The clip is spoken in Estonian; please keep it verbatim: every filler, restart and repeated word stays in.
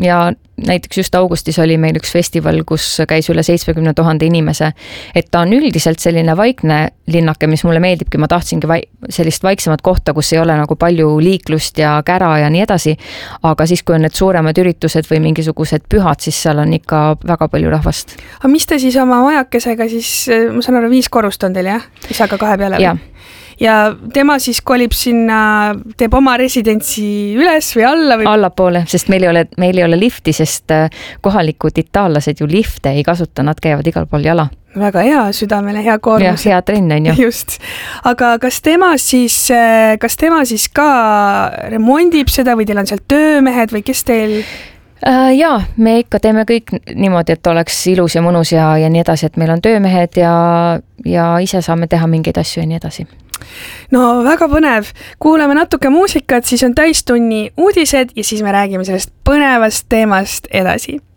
ja näiteks just augustis oli meil üks festival, kus käis üle seitsmekümne tuhande inimese, et ta on üldiselt selline vaikne linnake, mis mulle meeldibki, ma tahtsingi vai- sellist vaiksemat kohta, kus ei ole nagu palju liiklust ja kära ja nii edasi, aga siis, kui on need suuremad üritused või mingisugused pühad, siis seal on ikka väga palju rahvast. Aga mis te siis oma majakesega siis, ma saan aru, viis korrust on teil, jah? Isaga kahe peale? Jah. Ja tema siis kolib sinna, teeb oma residentsi üles või alla? Või... Allapoole, sest meil ei ole, meil ei ole lifti, sest kohalikud itaallased ju lifte ei kasuta, nad käivad igal pool jala. Väga hea, südamele hea koormus. Ja, hea trenn on ju. Just. Aga kas tema siis, kas tema siis ka remondib seda või teil on seal töömehed või kes teil... Jaa, me ikka teeme kõik niimoodi, et oleks ilus ja mõnus ja, ja nii edasi, et meil on töömehed ja, ja ise saame teha mingeid asju ja nii edasi. No väga põnev. Kuuleme natuke muusikat, siis on täistunni uudised ja siis me räägime sellest põnevast teemast edasi.